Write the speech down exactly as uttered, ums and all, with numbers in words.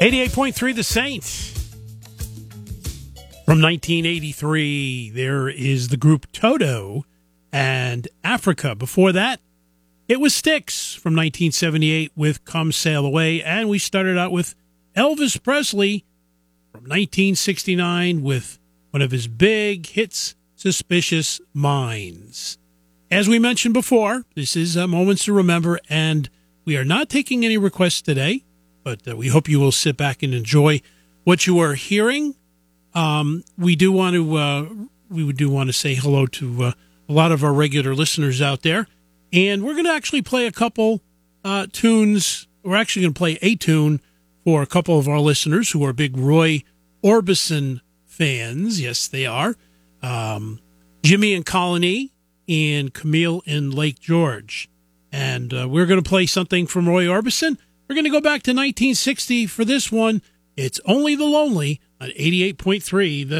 eighty-eight point three The Saints. From nineteen eighty-three, there is the group Toto and Africa. Before that, it was Styx from nineteen seventy-eight with Come Sail Away. And we started out with Elvis Presley from nineteen sixty-nine with one of his big hits, Suspicious Minds. As we mentioned before, this is uh, Moments to Remember, and we are not taking any requests today, but uh, we hope you will sit back and enjoy what you are hearing. Um, we do want to uh, we do want to say hello to uh, a lot of our regular listeners out there, and we're going to actually play a couple uh, tunes. We're actually going to play a tune for a couple of our listeners who are big Roy Orbison fans. Yes, they are. Um, Jimmy and Colony and Camille in Lake George. And uh, we're going to play something from Roy Orbison. We're going to go back to nineteen sixty for this one. It's Only the Lonely on eighty-eight point three The